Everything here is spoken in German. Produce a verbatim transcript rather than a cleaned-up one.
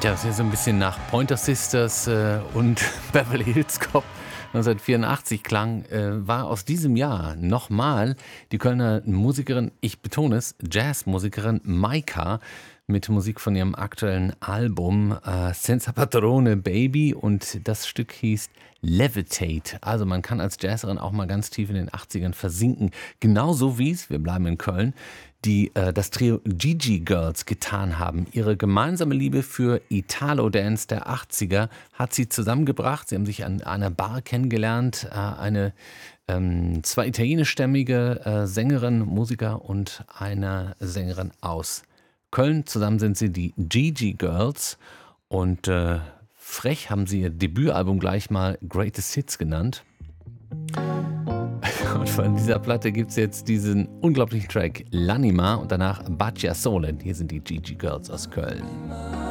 Ja, das ist ja so ein bisschen nach Pointer Sisters äh, und Beverly Hills Cop neunzehnhundertvierundachtzig klang, äh, war aus diesem Jahr nochmal die Kölner Musikerin, ich betone es, Jazzmusikerin Maika mit Musik von ihrem aktuellen Album äh, Senza Patrone Baby, und das Stück hieß Levitate. Also man kann als Jazzerin auch mal ganz tief in den achtzigern versinken. Genauso wie es, wir bleiben in Köln, die äh, das Trio Gigi Girls getan haben. Ihre gemeinsame Liebe für Italo-Dance der achtziger hat sie zusammengebracht. Sie haben sich an einer Bar kennengelernt. Äh, eine ähm, zwei italienischstämmige äh, Sängerin, Musiker und eine Sängerin aus Köln. Zusammen sind sie die Gigi Girls, und äh, frech haben sie ihr Debütalbum gleich mal Greatest Hits genannt. Und von dieser Platte gibt es jetzt diesen unglaublichen Track L'Anima und danach Bacia Sole. Hier sind die Gigi Girls aus Köln.